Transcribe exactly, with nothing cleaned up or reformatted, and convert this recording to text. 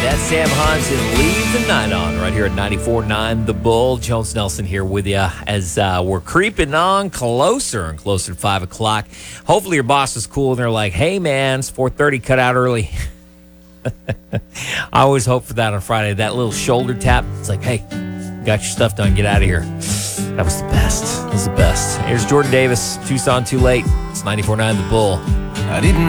That's Sam Hansen, Leave the Night On, right here at ninety-four point nine The Bull. Jones Nelson here with you as uh, we're creeping on closer and closer to five o'clock. Hopefully your boss is cool and they're like, hey, man, it's four thirty, cut out early. I always hope for that on Friday. That little shoulder tap. It's like, hey, got your stuff done. Get out of here. That was the best. That was the best. Here's Jordan Davis, Tucson Too Late. It's ninety-four point nine The Bull. I didn't